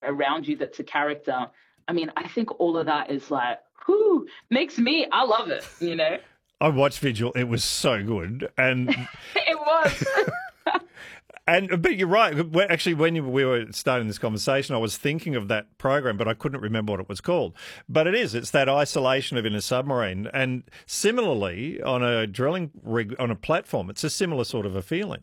around you that's a character. I mean, I think all of that is like, whoo, I love it, you know? I watched Vigil. It was so good. And It was. but you're right. Actually, we were starting this conversation, I was thinking of that program, but I couldn't remember what it was called. But it's that isolation of in a submarine. And similarly, on a drilling rig, on a platform, it's a similar sort of a feeling.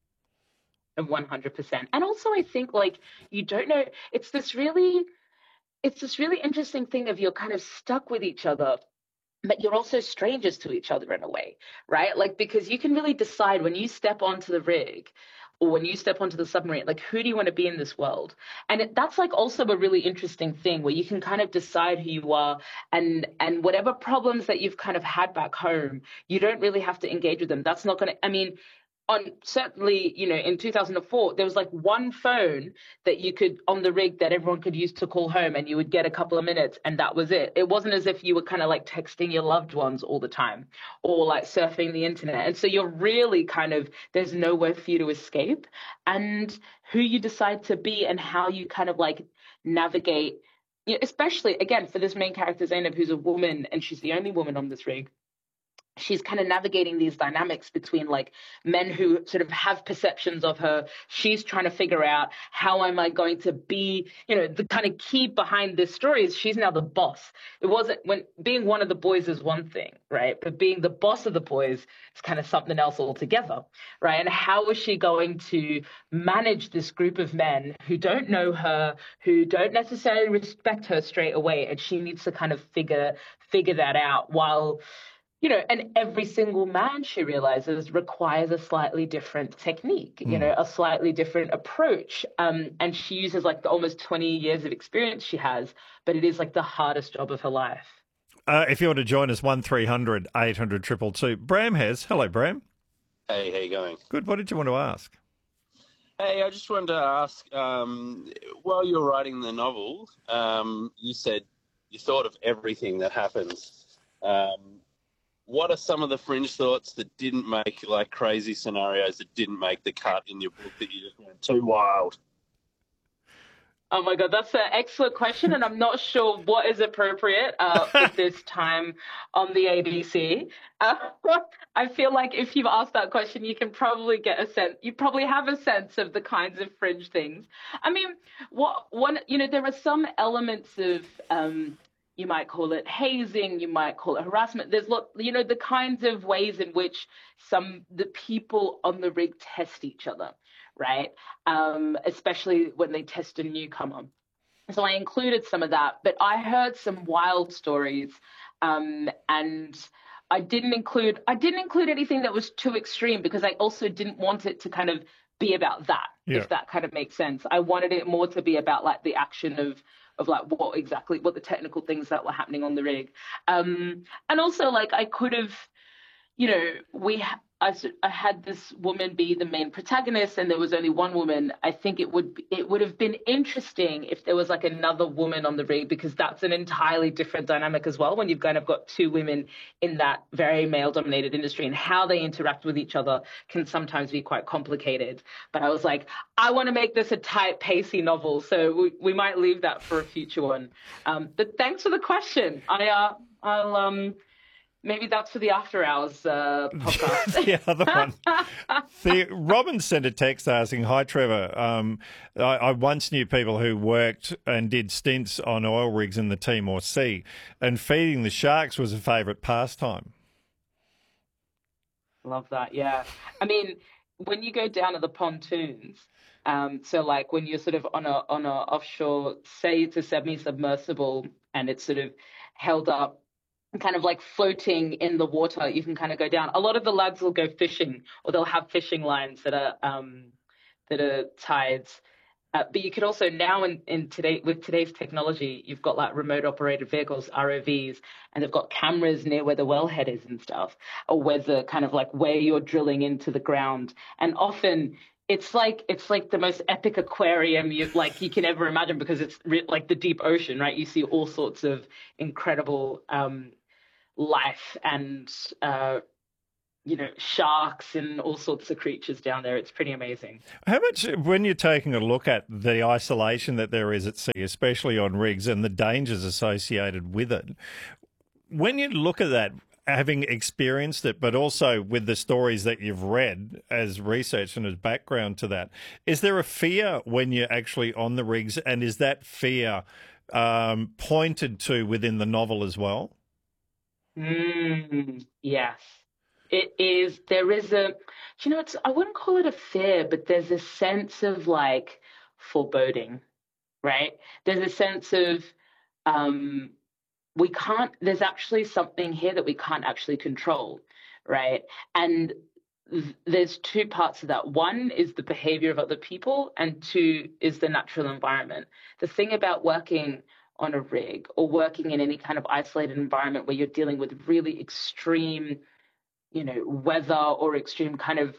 100%. And also, I think, like, you don't know, it's this really interesting thing of you're kind of stuck with each other, but you're also strangers to each other in a way, right? Like, because you can really decide when you step onto the rig or when you step onto the submarine, like, who do you want to be in this world? And that's like also a really interesting thing where you can kind of decide who you are, and whatever problems that you've kind of had back home, you don't really have to engage with them. That's not going to, I mean, on certainly, in 2004, there was like one phone that you could on the rig that everyone could use to call home, and you would get a couple of minutes, and that was it. It wasn't as if you were kind of like texting your loved ones all the time or like surfing the internet. And so you're really kind of, there's nowhere for you to escape. And who you decide to be and how you kind of like navigate, especially again for this main character, Zainab, who's a woman and she's the only woman on this rig. She's kind of navigating these dynamics between like men who sort of have perceptions of her. She's trying to figure out, how am I going to be, the kind of key behind this story is she's now the boss. It wasn't, when being one of the boys is one thing, right? But being the boss of the boys is kind of something else altogether, right? And how is she going to manage this group of men who don't know her, who don't necessarily respect her straight away? And she needs to kind of figure that out while, and every single man, she realizes, requires a slightly different technique, a slightly different approach. And she uses like the almost 20 years of experience she has, but it is like the hardest job of her life. If you want to join us, 1300 800 222. Bram has. Hello, Bram. Hey, how you going? Good. What did you want to ask? Hey, I just wanted to ask, while you were writing the novel, you said you thought of everything that happens. What are some of the fringe thoughts that didn't make, like crazy scenarios that didn't make the cut in your book that you just went too wild? Oh my God, that's an excellent question, and I'm not sure what is appropriate for this time on the ABC. I feel like if you've asked that question, you can probably get a sense. You probably have a sense of the kinds of fringe things. I mean, there are some elements of you might call it hazing, you might call it harassment. There's the kinds of ways in which the people on the rig test each other, right? Especially when they test a newcomer. So I included some of that, but I heard some wild stories, and I didn't include anything that was too extreme, because I also didn't want it to kind of be about that, if that kind of makes sense. I wanted it more to be about like the action of like what the technical things that were happening on the rig. And also, like, I could have, I had this woman be the main protagonist, and there was only one woman. I think it would have been interesting if there was like another woman on the rig, because that's an entirely different dynamic as well, when you've kind of got two women in that very male-dominated industry, and how they interact with each other can sometimes be quite complicated. But I was like, I want to make this a tight, pacey novel, so we might leave that for a future one. But thanks for the question. I'll maybe that's for the After Hours podcast. The other one. Robin sent a text asking, "Hi, Trevor. I once knew people who worked and did stints on oil rigs in the Timor Sea, and feeding the sharks was a favourite pastime." Love that, yeah. I mean, when you go down to the pontoons, so like when you're sort of on a offshore, say it's a semi-submersible, and it's sort of held up, kind of like floating in the water, you can kind of go down. A lot of the lads will go fishing, or they'll have fishing lines that are tied. But you could also now with today's technology, you've got like remote operated vehicles, ROVs, and they've got cameras near where the wellhead is and stuff, or where you're drilling into the ground. And often it's like the most epic aquarium you can ever imagine, because it's like the deep ocean, right? You see all sorts of incredible life and sharks and all sorts of creatures down there. It's pretty amazing. How much, when you're taking a look at the isolation that there is at sea, especially on rigs, and the dangers associated with it, when you look at that, having experienced it, but also with the stories that you've read as research and as background to that, is there a fear when you're actually on the rigs, and is that fear pointed to within the novel as well? Yes. It is. There is I wouldn't call it a fear, but there's a sense of like foreboding, right? There's a sense of there's actually something here that we can't actually control, right? And there's two parts of that. One is the behavior of other people, and two is the natural environment. The thing about working on a rig or working in any kind of isolated environment where you're dealing with really extreme weather or extreme kind of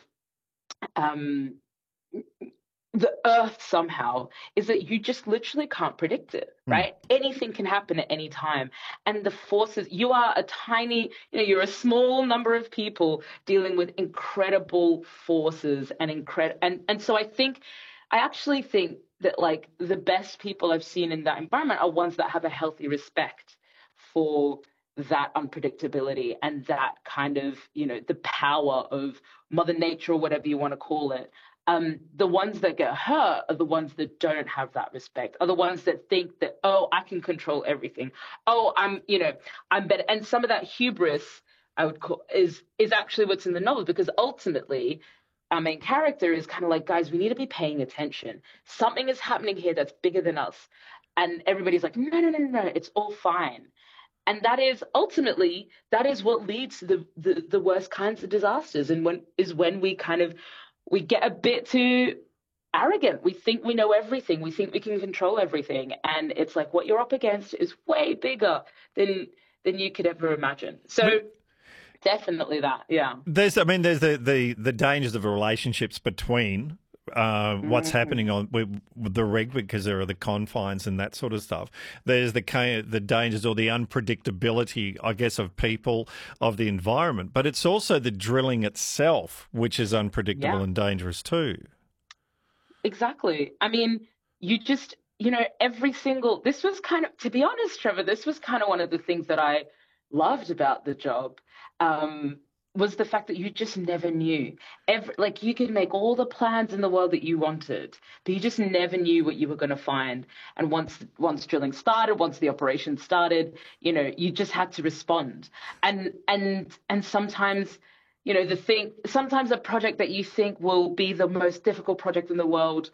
the earth somehow, is that you just literally can't predict it, right? Anything can happen at any time. And the forces, you are a tiny, you're a small number of people dealing with incredible forces and so I actually think that like the best people I've seen in that environment are ones that have a healthy respect for that unpredictability and that kind of, the power of Mother Nature or whatever you want to call it. The ones that get hurt are the ones that don't have that respect, are the ones that think that, oh, I can control everything. Oh, I'm better. And some of that hubris, I would call, is actually what's in the novel, because ultimately our main character is kind of like, guys, we need to be paying attention. Something is happening here that's bigger than us. And everybody's like, no, it's all fine. And that is ultimately, what leads to the worst kinds of disasters. And when we get a bit too arrogant. We think we know everything. We think we can control everything. And it's like what you're up against is way bigger than you could ever imagine. So definitely that, yeah. There's the dangers of relationships between what's happening on with the rig, because there are the confines and that sort of stuff. There's the dangers or the unpredictability, I guess, of people, of the environment. But it's also the drilling itself, which is unpredictable and dangerous too. Exactly. I mean, you just, this was kind of, to be honest, Trevor, this was kind of one of the things that I loved about the job. Was the fact that you just never knew. You could make all the plans in the world that you wanted, but you just never knew what you were going to find. And once drilling started, once the operation started, you just had to respond. And sometimes, sometimes a project that you think will be the most difficult project in the world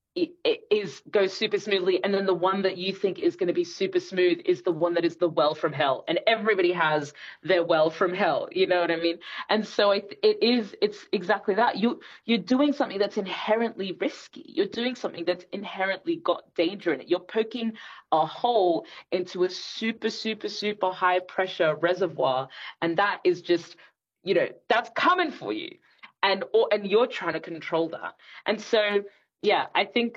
goes super smoothly, and then the one that you think is going to be super smooth is the one that is the well from hell, and everybody has their well from hell, you know what I mean? And so it's exactly that. You're doing something that's inherently risky. You're doing something that's inherently got danger in it. You're poking a hole into a super, super, super high pressure reservoir, and that is just, that's coming for you, and you're trying to control that. And so yeah, I think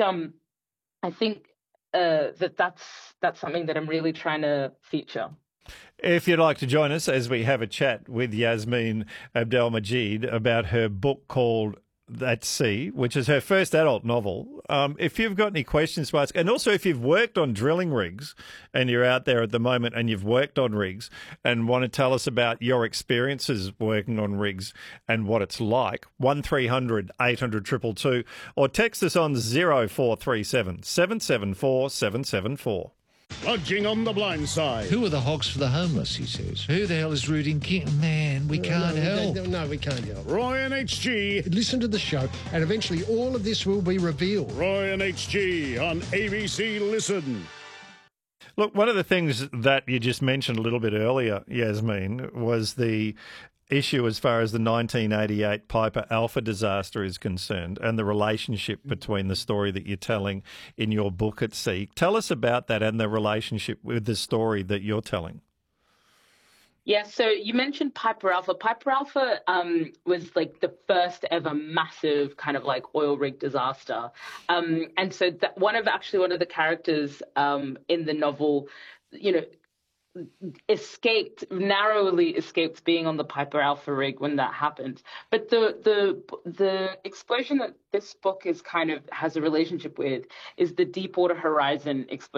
that's something that I'm really trying to feature. If you'd like to join us as we have a chat with Yasmin Abdelmajid about her book called At Sea, which is her first adult novel. If you've got any questions to ask, and also if you've worked on drilling rigs and you're out there at the moment and you've worked on rigs and want to tell us about your experiences working on rigs and what it's like, 1300 800 222, or text us on 0437 774 774. Lodging on the blind side. Who are the hogs for the homeless, he says. Who the hell is rooting king? Man, we can't help. No, we can't help. Roy and HG. Listen to the show, and eventually all of this will be revealed. Roy and HG on ABC Listen. Look, one of the things that you just mentioned a little bit earlier, Yasmin, was the issue as far as the 1988 Piper Alpha disaster is concerned and the relationship between the story that you're telling in your book At Sea. Tell us about that and the relationship with the story that you're telling. Yeah, so you mentioned Piper Alpha. Piper Alpha was like the first ever massive kind of like oil rig disaster. And so one of the characters in the novel, narrowly escaped being on the Piper Alpha rig when that happened. But the explosion that this book is kind of has a relationship with is the Deepwater Horizon explosion.